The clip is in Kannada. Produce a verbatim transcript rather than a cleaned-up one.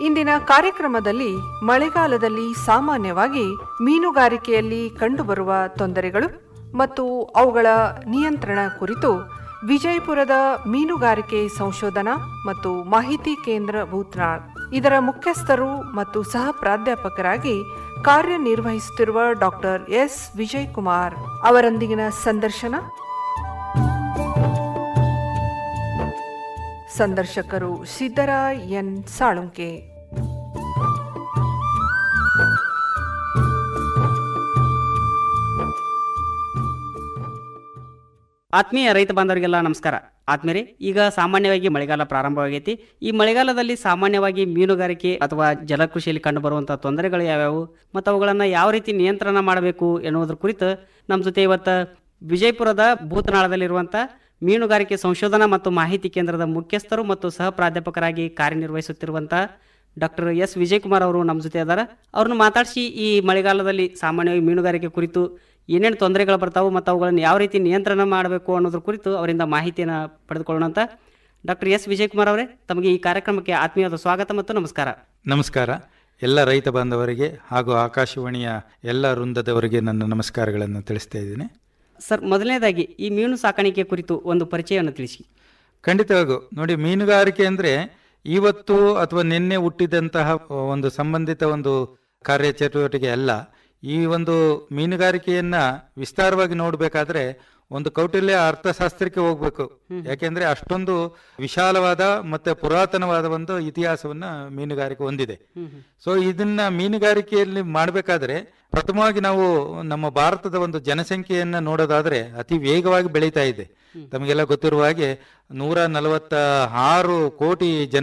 ಇಂದಿನ ಕಾರ್ಯಕ್ರಮದಲ್ಲಿ ಮಳೆಗಾಲದಲ್ಲಿ ಸಾಮಾನ್ಯವಾಗಿ ಮೀನುಗಾರಿಕೆಯಲ್ಲಿ ಕಂಡುಬರುವ ತೊಂದರೆಗಳು ಮತ್ತು ಅವುಗಳ ನಿಯಂತ್ರಣ ಕುರಿತು ವಿಜಯಪುರದ ಮೀನುಗಾರಿಕೆ ಸಂಶೋಧನಾ ಮತ್ತು ಮಾಹಿತಿ ಕೇಂದ್ರ ಭೂತ್ನಾಳ್ ಇದರ ಮುಖ್ಯಸ್ಥರು ಮತ್ತು ಸಹ ಪ್ರಾಧ್ಯಾಪಕರಾಗಿ ಕಾರ್ಯನಿರ್ವಹಿಸುತ್ತಿರುವ ಡಾಕ್ಟರ್ ಎಸ್ ವಿಜಯಕುಮಾರ್ ಅವರೊಂದಿಗಿನ ಸಂದರ್ಶನ. ಸಂದರ್ಶಕರು ಸಿದ್ದರಾಯ್ ಎನ್ ಸಾಳುಂಕೆ. ಆತ್ಮೀಯ ರೈತ ಬಾಂಧವರಿಗೆಲ್ಲ ನಮಸ್ಕಾರ. ಆತ್ಮೀಯರೇ, ಈಗ ಸಾಮಾನ್ಯವಾಗಿ ಮಳೆಗಾಲ ಪ್ರಾರಂಭವಾಗೈತಿ. ಈ ಮಳೆಗಾಲದಲ್ಲಿ ಸಾಮಾನ್ಯವಾಗಿ ಮೀನುಗಾರಿಕೆ ಅಥವಾ ಜಲಕೃಷಿಯಲ್ಲಿ ಕಂಡುಬರುವಂತಹ ತೊಂದರೆಗಳು ಯಾವ್ಯಾವು ಮತ್ತು ಅವುಗಳನ್ನು ಯಾವ ರೀತಿ ನಿಯಂತ್ರಣ ಮಾಡಬೇಕು ಎನ್ನುವುದರ ಕುರಿತು ನಮ್ಮ ಜೊತೆ ಇವತ್ತು ವಿಜಯಪುರದ ಭೂತನಾಳದಲ್ಲಿರುವಂಥ ಮೀನುಗಾರಿಕೆ ಸಂಶೋಧನಾ ಮತ್ತು ಮಾಹಿತಿ ಕೇಂದ್ರದ ಮುಖ್ಯಸ್ಥರು ಮತ್ತು ಸಹ ಪ್ರಾಧ್ಯಾಪಕರಾಗಿ ಕಾರ್ಯನಿರ್ವಹಿಸುತ್ತಿರುವಂಥ ಡಾಕ್ಟರ್ ಎಸ್ ವಿಜಯಕುಮಾರ್ ಅವರು ನಮ್ಮ ಜೊತೆ ಇದ್ದಾರೆ. ಅವ್ರನ್ನ ಮಾತಾಡಿಸಿ ಈ ಮಳೆಗಾಲದಲ್ಲಿ ಸಾಮಾನ್ಯವಾಗಿ ಮೀನುಗಾರಿಕೆ ಕುರಿತು ಏನೇನು ತೊಂದರೆಗಳು ಬರ್ತಾವೆ ಮತ್ತು ಅವುಗಳನ್ನು ಯಾವ ರೀತಿ ನಿಯಂತ್ರಣ ಮಾಡಬೇಕು ಅನ್ನೋದ್ರ ಕುರಿತು ಅವರಿಂದ ಮಾಹಿತಿಯನ್ನು ಪಡೆದುಕೊಳ್ಳೋಣ ಅಂತ. ಡಾಕ್ಟರ್ ಎಸ್ ವಿಜಯಕುಮಾರ್ ಅವರೇ, ತಮಗೆ ಈ ಕಾರ್ಯಕ್ರಮಕ್ಕೆ ಆತ್ಮೀಯವಾದ ಸ್ವಾಗತ ಮತ್ತು ನಮಸ್ಕಾರ. ನಮಸ್ಕಾರ. ಎಲ್ಲ ರೈತ ಬಾಂಧವರಿಗೆ ಹಾಗೂ ಆಕಾಶವಾಣಿಯ ಎಲ್ಲ ವೃಂದದವರಿಗೆ ನನ್ನ ನಮಸ್ಕಾರಗಳನ್ನು ತಿಳಿಸ್ತಾ ಇದ್ದೀನಿ. ಸರ್, ಮೊದಲನೇದಾಗಿ ಈ ಮೀನು ಸಾಕಾಣಿಕೆ ಕುರಿತು ಒಂದು ಪರಿಚಯವನ್ನು ತಿಳಿಸಿ. ಖಂಡಿತವಾಗೂ ನೋಡಿ, ಮೀನುಗಾರಿಕೆ ಅಂದರೆ ಇವತ್ತು ಅಥವಾ ನಿನ್ನೆ ಹುಟ್ಟಿದಂತಹ ಒಂದು ಸಂಬಂಧಿತ ಒಂದು ಕಾರ್ಯಚಟುವಟಿಕೆ ಅಲ್ಲ. ಈ ಒಂದು ಮೀನುಗಾರಿಕೆಯನ್ನ ವಿಸ್ತಾರವಾಗಿ ನೋಡಬೇಕಾದ್ರೆ ಒಂದು ಕೌಟಿಲ್ಯ ಅರ್ಥಶಾಸ್ತ್ರಕ್ಕೆ ಹೋಗ್ಬೇಕು. ಯಾಕೆಂದ್ರೆ ಅಷ್ಟೊಂದು ವಿಶಾಲವಾದ ಮತ್ತೆ ಪುರಾತನವಾದ ಒಂದು ಇತಿಹಾಸವನ್ನ ಮೀನುಗಾರಿಕೆ ಹೊಂದಿದೆ. ಸೊ ಇದನ್ನ ಮೀನುಗಾರಿಕೆಯಲ್ಲಿ ಮಾಡಬೇಕಾದ್ರೆ ಪ್ರಥಮವಾಗಿ ನಾವು ನಮ್ಮ ಭಾರತದ ಒಂದು ಜನಸಂಖ್ಯೆಯನ್ನ ನೋಡೋದಾದ್ರೆ ಅತಿ ವೇಗವಾಗಿ ಬೆಳೀತಾ ಇದೆ. ತಮಗೆಲ್ಲ ಗೊತ್ತಿರುವ ಹಾಗೆ ನೂರ ನಲವತ್ತ ಆರು ಕೋಟಿ ಜನ